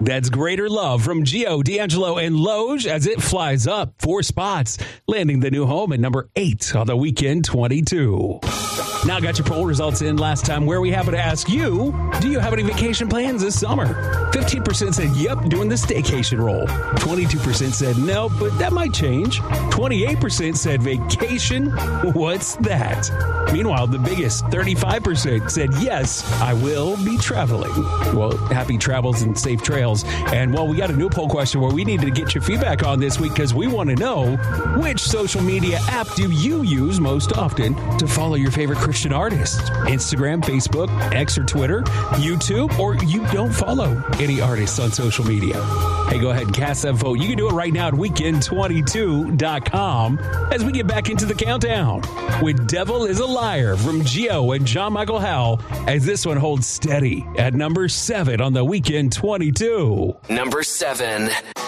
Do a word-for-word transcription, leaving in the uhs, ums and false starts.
That's Greater Love from Gio, D'Angelo, and Loge as it flies up four spots, landing the new home at number eight on the Weekend twenty-two. Now got your poll results in last time, where we happen to ask you, do you have any vacation plans this summer? fifteen percent said, yep, doing the staycation roll. twenty-two percent said, no, but that might change. twenty-eight percent said, vacation? What's that? Meanwhile, the biggest, thirty-five percent said, yes, I will be traveling. Well, happy travels and safe trails. And, well, we got a new poll question where we need to get your feedback on this week because we want to know, which social media app do you use most often to follow your favorite Christian artists? Instagram, Facebook, X or Twitter, YouTube, or you don't follow any artists on social media? Hey, go ahead and cast that vote. You can do it right now at weekend twenty-two dot com as we get back into the countdown with Devil is a Liar from Gio and John Michael Howell, as this one holds steady at number seven on the Weekend twenty-two. Number seven.